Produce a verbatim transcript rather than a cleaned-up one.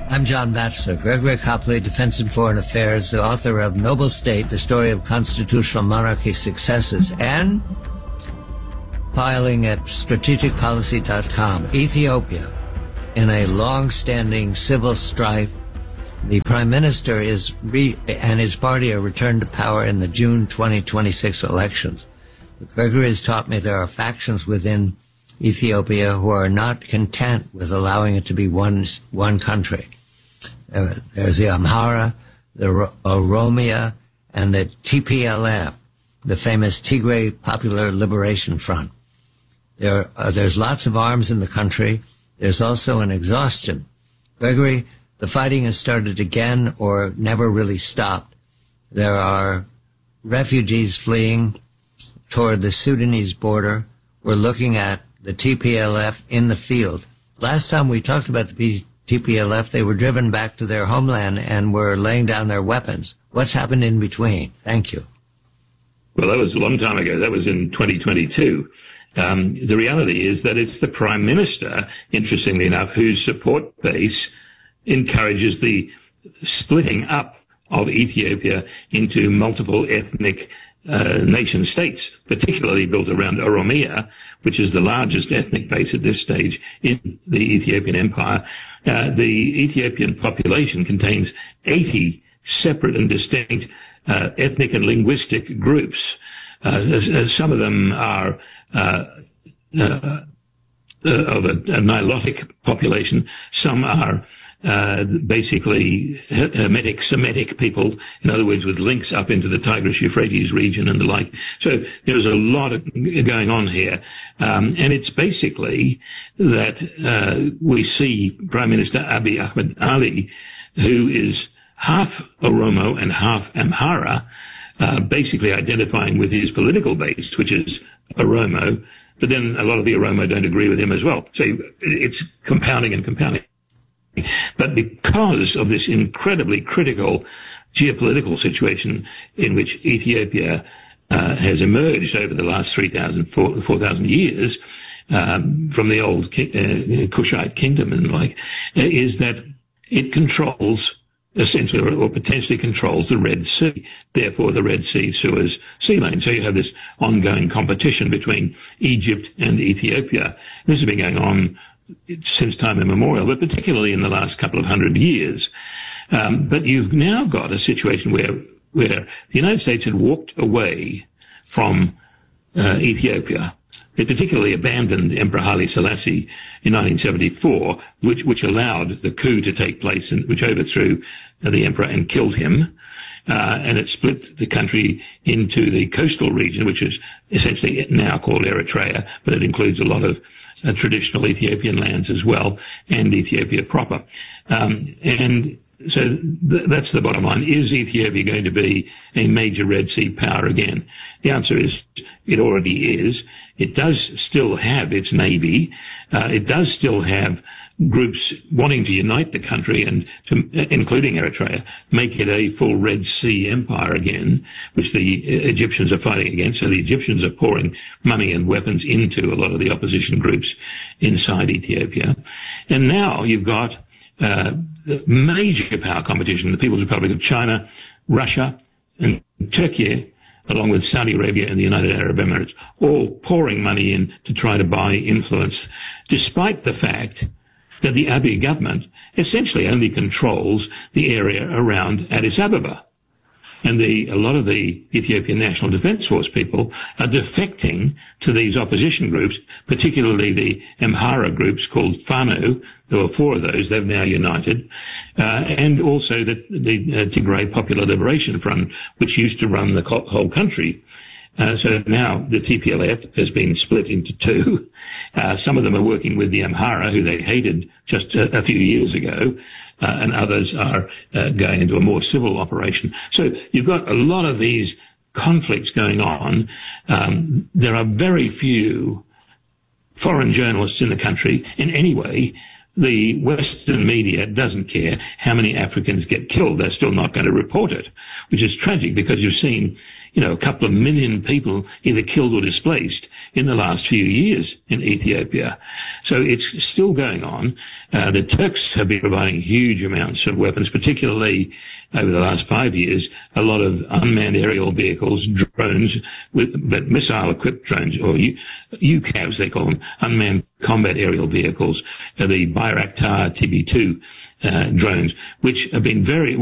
I'm John Batchelor, Gregory Copley, Defense and Foreign Affairs, the author of Noble State, The Story of Constitutional Monarchy Successes, and filing at strategic policy dot com. Ethiopia, in a long-standing civil strife, the Prime Minister is re- and his party are returned to power in the June twenty twenty-six elections. Gregory has taught me there are factions within Ethiopia who are not content with allowing it to be one one country. Uh, there's the Amhara, the Oromia, and the T P L F, the famous Tigray Popular Liberation Front. There, uh, there's lots of arms in the country. There's also an exhaustion. Gregory, the fighting has started again or never really stopped. There are refugees fleeing toward the Sudanese border. We're looking at the T P L F in the field. Last time we talked about the T P L F, they were driven back to their homeland and were laying down their weapons. What's happened in between? Thank you. Well, that was a long time ago. That was in twenty twenty-two. Um, the reality is that it's the Prime Minister, interestingly enough, whose support base encourages the splitting up of Ethiopia into multiple ethnic uh, nation states, particularly built around Oromia, which is the largest ethnic base at this stage in the Ethiopian Empire. Uh, the Ethiopian population contains eighty separate and distinct uh, ethnic and linguistic groups. Uh, some of them are uh, uh, uh, of a, a Nilotic population. Some are uh, basically Hermetic Semitic people, in other words, with links up into the Tigris-Euphrates region and the like. So there's a lot of going on here. Um, and it's basically that uh, we see Prime Minister Abiy Ahmed Ali, who is half Oromo and half Amhara, uh, basically identifying with his political base, which is Oromo, but then a lot of the Oromo don't agree with him as well. So it's compounding and compounding. But because of this incredibly critical geopolitical situation in which Ethiopia uh, has emerged over the last three thousand, four thousand years um, from the old ki- uh, Kushite kingdom and the like, uh, is that it controls essentially or, or potentially controls the Red Sea, therefore the Red Sea Suez sea lane. So you have this ongoing competition between Egypt and Ethiopia. This has been going on since time immemorial, but particularly in the last couple of hundred years. Um, but you've now got a situation where where the United States had walked away from uh, Ethiopia. It particularly abandoned Emperor Haile Selassie in nineteen seventy-four, which which allowed the coup to take place, and which overthrew uh, the emperor and killed him. Uh, and it split the country into the coastal region, which is essentially now called Eritrea, but it includes a lot of uh, traditional Ethiopian lands as well, and Ethiopia proper. Um, and so th- that's the bottom line. Is Ethiopia going to be a major Red Sea power again? The answer is it already is. It does still have its navy. Uh, it does still have groups wanting to unite the country and to, including Eritrea, make it a full Red Sea empire again, which the Egyptians are fighting against. So the Egyptians are pouring money and weapons into a lot of the opposition groups inside Ethiopia. And now you've got uh, major power competition, the People's Republic of China, Russia, and Turkey, along with Saudi Arabia and the United Arab Emirates, all pouring money in to try to buy influence, despite the fact that the Abiy government essentially only controls the area around Addis Ababa. And the, a lot of the Ethiopian National Defense Force people are defecting to these opposition groups, particularly the Amhara groups called Fano. There were four of those. They've now united. Uh, and also the, the uh, Tigray Popular Liberation Front, which used to run the co- whole country. Uh, so now the T P L F has been split into two. Uh, some of them are working with the Amhara, who they hated just a, a few years ago. Uh, and others are uh, going into a more civil operation. So you've got a lot of these conflicts going on. Um, there are very few foreign journalists in the country in any way. The Western media doesn't care how many Africans get killed. They're still not going to report it, which is tragic because you've seen you know, a couple of million people either killed or displaced in the last few years in Ethiopia. So it's still going on. Uh, the Turks have been providing huge amounts of weapons, particularly over the last five years, a lot of unmanned aerial vehicles, drones, with but missile-equipped drones, or U- UCAVs, they call them, unmanned combat aerial vehicles, uh, the Bayraktar T B two uh, drones, which have been very